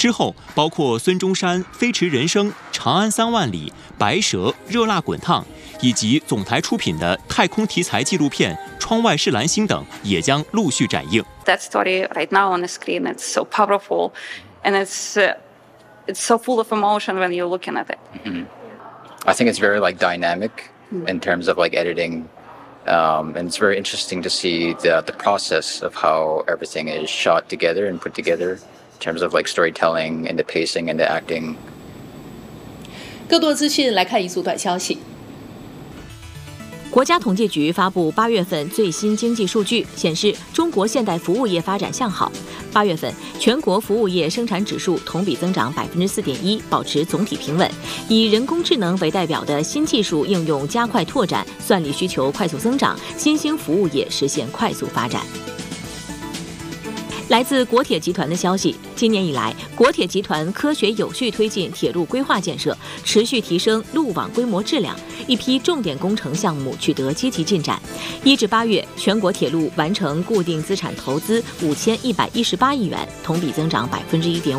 之后，包括孙中山、飞驰人生、长安3万里、白蛇、热辣滚烫，以及总台出品的太空题材纪录片《窗外是蓝星》等，也将陆续展映。 That story right now on the screen, it's so powerful, and it's so full of emotion when you're looking at it. I think it's very dynamic in terms of editing. And it's very interesting to see the process of how everything is shot together and put together in terms of storytelling and the pacing and the acting. 更多资讯来看一组短消息。 国家统计局发布8月份最新经济数据，显示中国现代服务业发展向好。8月份全国服务业生产指数同比增长4.1%，保持总体平稳。以人工智能为代表的新技术应用加快拓展，算力需求快速增长，新兴服务业实现快速发展。来自国铁集团的消息，今年以来，国铁集团科学有序推进铁路规划建设，持续提升路网规模质量，一批重点工程项目取得积极进展。1至8月，全国铁路完成固定资产投资5118亿元，同比增长1.5%。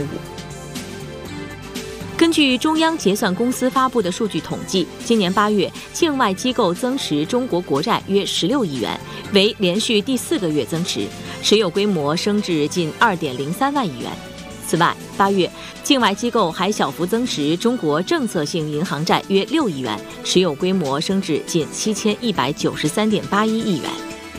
根据中央结算公司发布的数据统计，今年8月，境外机构增持中国国债约16亿元，为连续第4个月增持，持有规模升至近2.03万亿元。此外，8月，境外机构还小幅增持中国政策性银行债约6亿元，持有规模升至近7193.81亿元。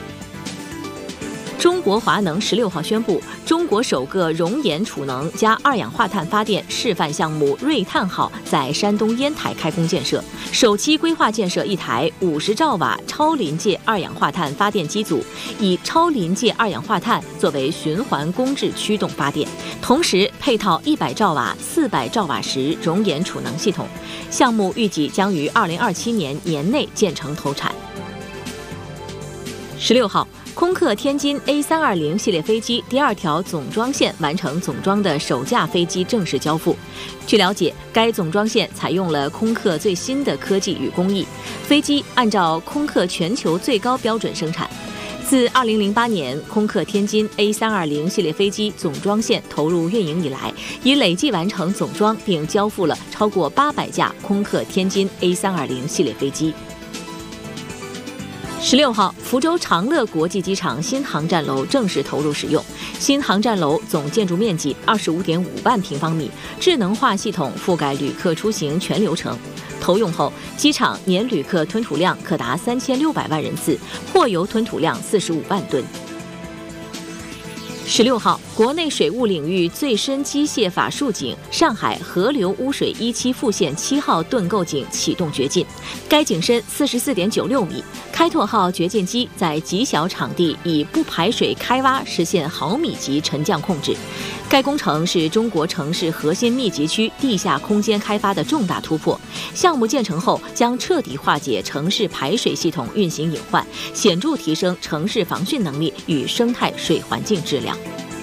中国华能16号宣布，中国首个熔岩储能加二氧化碳发电示范项目“瑞碳号”在山东烟台开工建设，首期规划建设一台50兆瓦超临界二氧化碳发电机组，以超临界二氧化碳作为循环公制驱动发电，同时配套100兆瓦、400兆瓦时熔岩储能系统。项目预计将于2027年年内建成投产。16号。空客天津 A320 系列飞机第2条总装线完成总装的首架飞机正式交付。据了解，该总装线采用了空客最新的科技与工艺，飞机按照空客全球最高标准生产。自2008年空客天津 A320 系列飞机总装线投入运营以来，已累计完成总装并交付了超过800架空客天津 A320 系列飞机。16号，福州长乐国际机场新航站楼正式投入使用。新航站楼总建筑面积25.5万平方米，智能化系统覆盖旅客出行全流程。投用后，机场年旅客吞吐量可达3600万人次，货油吞吐量45万吨。16号，国内水务领域最深机械法术井上海河流污水17副线7号盾构井启动掘进，该井深44.96米。开拓号掘进机在极小场地以不排水开挖实现毫米级沉降控制。该工程是中国城市核心密集区地下空间开发的重大突破。项目建成后，将彻底化解城市排水系统运行隐患，显著提升城市防汛能力与生态水环境质量。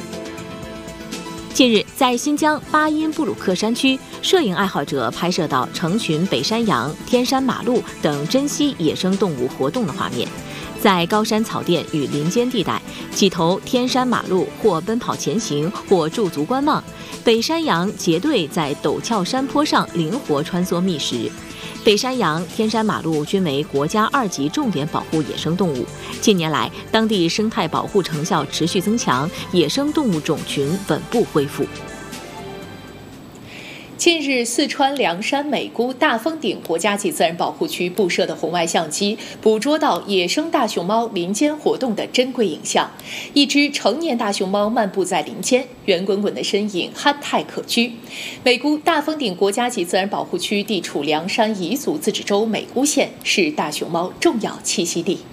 近日，在新疆巴音布鲁克山区，摄影爱好者拍摄到成群北山羊、天山马鹿等珍稀野生动物活动的画面。在高山草甸与林间地带，几头天山马鹿或奔跑前行，或驻足观望；北山羊结队在陡峭山坡上灵活穿梭觅食。北山羊、天山马鹿均为国家2级重点保护野生动物。近年来，当地生态保护成效持续增强，野生动物种群稳步恢复。 近日，四川凉山美姑大峰顶国家级自然保护区布设的红外相机捕捉到野生大熊猫林间活动的珍贵影像。一只成年大熊猫漫步在林间，圆滚滚的身影憨态可掬。美姑大峰顶国家级自然保护区地处凉山彝族自治州美姑县，是大熊猫重要栖息地。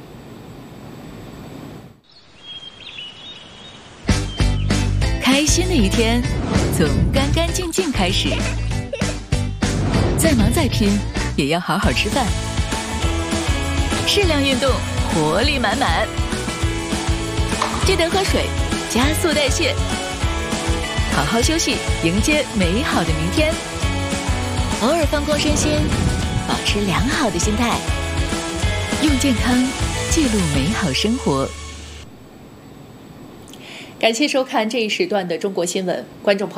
开心的一天从干干净净开始，再忙再拼也要好好吃饭，适量运动，活力满满，记得喝水，加速代谢，好好休息，迎接美好的明天。偶尔放空身心，保持良好的心态，用健康记录美好生活。 感谢收看这一时段的中国新闻，观众朋友